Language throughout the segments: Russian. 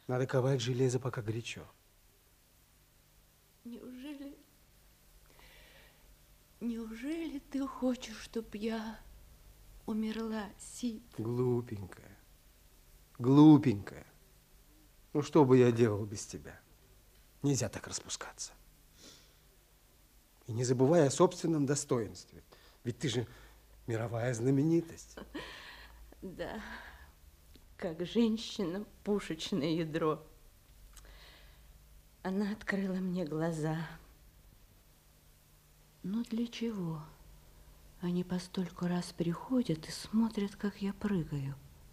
Надо ковать железо, пока горячо. Неужели ты хочешь, чтобы я умерла, Сид? Глупенькая, глупенькая. Ну, что бы я делал без тебя? Нельзя так распускаться. И не забывай о собственном достоинстве. Ведь ты же мировая знаменитость. Да, как женщина, пушечное ядро. Она открыла мне глаза. Но для чего? Они по стольку раз приходят и смотрят, как я прыгаю.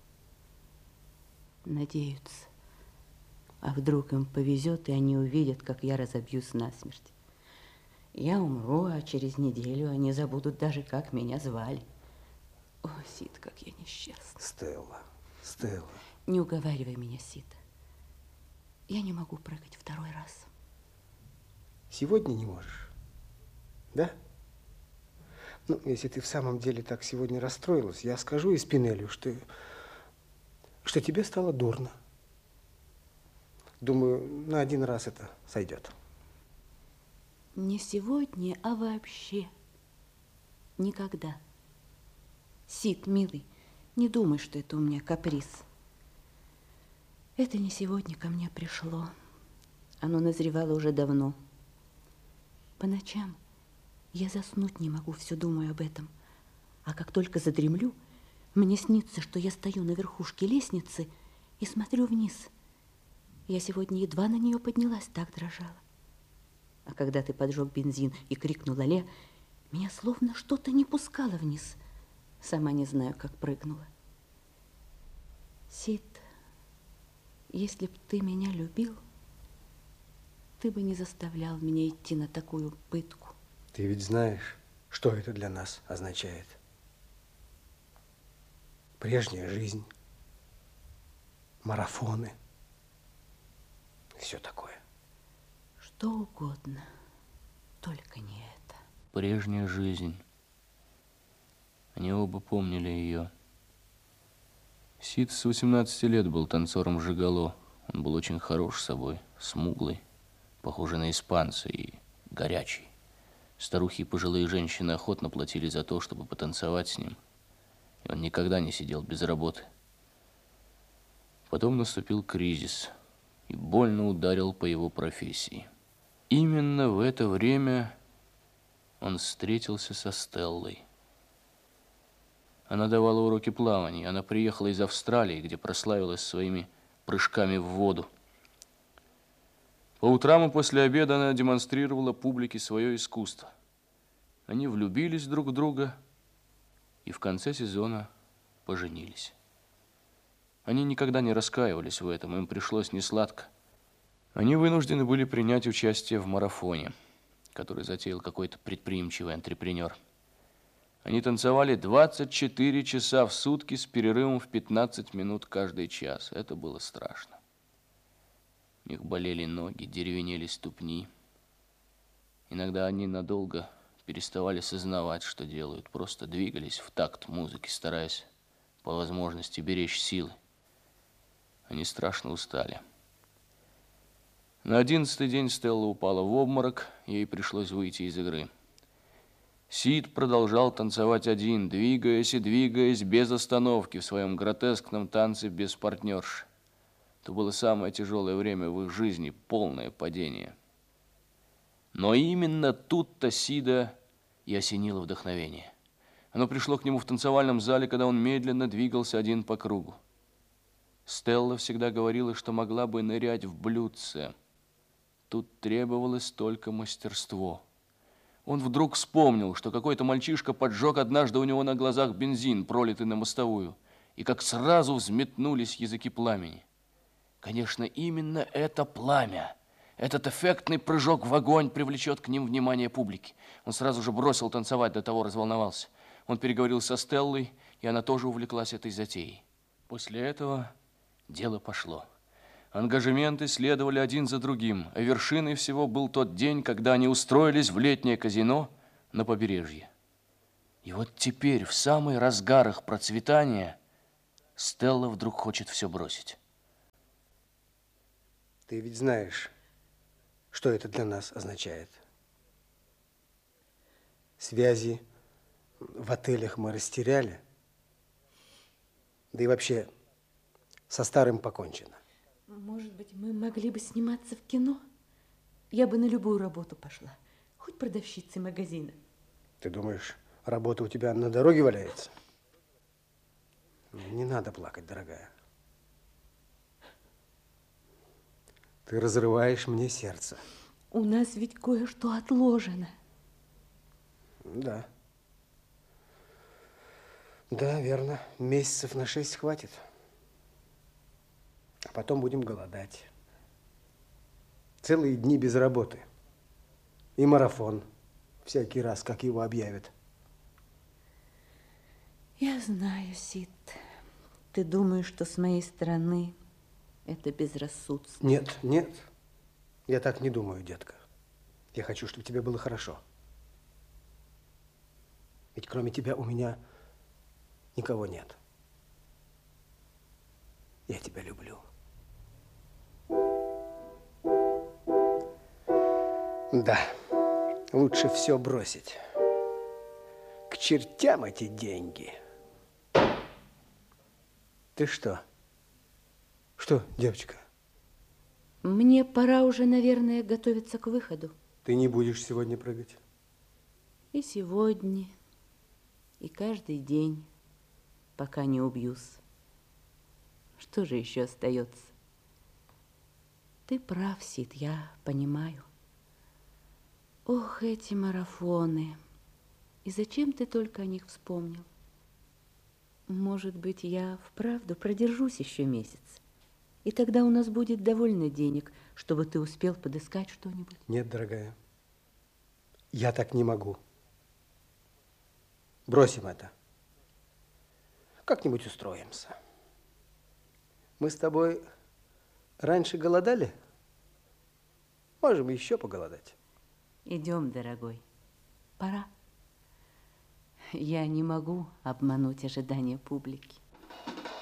Надеются. А вдруг им повезет, и они увидят, как я разобьюсь насмерть. Я умру, а через неделю они забудут даже, как меня звали. О, Сид, как я несчастна. Стелла, Стелла. Не уговаривай меня, Сид. Я не могу прыгать второй раз. Сегодня не можешь, да? Ну, если ты в самом деле так сегодня расстроилась, я скажу Испинелю, что тебе стало дурно. Думаю, на один раз это сойдет. Не сегодня, а вообще. Никогда. Сид, милый, не думай, что это у меня каприз. Это не сегодня ко мне пришло. Оно назревало уже давно. По ночам я заснуть не могу, все думаю об этом. А как только задремлю, мне снится, что я стою на верхушке лестницы и смотрю вниз. Я сегодня едва на нее поднялась, так дрожала. А когда ты поджег бензин и крикнул «Алле!», меня словно что-то не пускало вниз. Сама не знаю, как прыгнула. Сид, если б ты меня любил, ты бы не заставлял меня идти на такую пытку. Ты ведь знаешь, что это для нас означает? Прежняя жизнь, марафоны, все такое. Что угодно, только не это. Прежняя жизнь. Они оба помнили ее. Сид с 18 лет был танцором жиголо. Он был очень хорош собой, смуглый, похожий на испанца и горячий. Старухи и пожилые женщины охотно платили за то, чтобы потанцевать с ним. И он никогда не сидел без работы. Потом наступил кризис и больно ударил по его профессии. Именно в это время он встретился со Стеллой. Она давала уроки плавания. Она приехала из Австралии, где прославилась своими прыжками в воду. По утрам и после обеда она демонстрировала публике свое искусство. Они влюбились друг в друга и в конце сезона поженились. Они никогда не раскаивались в этом, им пришлось несладко. Они вынуждены были принять участие в марафоне, который затеял какой-то предприимчивый антрепренер. Они танцевали 24 часа в сутки с перерывом в 15 минут каждый час. Это было страшно. У них болели ноги, деревенели ступни. Иногда они надолго переставали сознавать, что делают. Просто двигались в такт музыки, стараясь по возможности беречь силы. Они страшно устали. На 11-й день Стелла упала в обморок, ей пришлось выйти из игры. Сид продолжал танцевать один, двигаясь и двигаясь без остановки в своем гротескном танце без партнерши. Это было самое тяжелое время в их жизни, полное падение. Но именно тут-то Сида и осенило вдохновение. Оно пришло к нему в танцевальном зале, когда он медленно двигался один по кругу. Стелла всегда говорила, что могла бы нырять в блюдце. Тут требовалось только мастерство. Он вдруг вспомнил, что какой-то мальчишка поджег однажды у него на глазах бензин, пролитый на мостовую, и как сразу взметнулись языки пламени. Конечно, именно это пламя, этот эффектный прыжок в огонь привлечет к ним внимание публики. Он сразу же бросил танцевать, до того разволновался. Он переговорил со Стеллой, и она тоже увлеклась этой затеей. После этого дело пошло. Ангажементы следовали один за другим, а вершиной всего был тот день, когда они устроились в летнее казино на побережье. И вот теперь, в самый разгар их процветания, Стелла вдруг хочет все бросить. Ты ведь знаешь, что это для нас означает. Связи в отелях мы растеряли. Да и вообще со старым покончено. Может быть, мы могли бы сниматься в кино? Я бы на любую работу пошла. Хоть продавщицей магазина. Ты думаешь, работа у тебя на дороге валяется? Не надо плакать, дорогая. Ты разрываешь мне сердце. У нас ведь кое-что отложено. Да. Да, верно. Месяцев на 6 хватит. А потом будем голодать. Целые дни без работы. И марафон. Всякий раз, как его объявят. Я знаю, Сид. Ты думаешь, что с моей стороны это безрассудство? Нет, нет. Я так не думаю, детка. Я хочу, чтобы тебе было хорошо. Ведь кроме тебя у меня никого нет. Я тебя люблю. Да, лучше все бросить. К чертям эти деньги. Ты что? Что, девочка? Мне пора уже, наверное, готовиться к выходу. Ты не будешь сегодня прыгать? И сегодня, и каждый день, пока не убьюсь. Что же еще остается? Ты прав, Сид, я понимаю. Ох, эти марафоны. И зачем ты только о них вспомнил? Может быть, я вправду продержусь еще месяц. И тогда у нас будет довольно денег, чтобы ты успел подыскать что-нибудь. Нет, дорогая. Я так не могу. Бросим это. Как-нибудь устроимся. Мы с тобой раньше голодали? Можем еще поголодать. Идем, дорогой. Пора. Я не могу обмануть ожидания публики.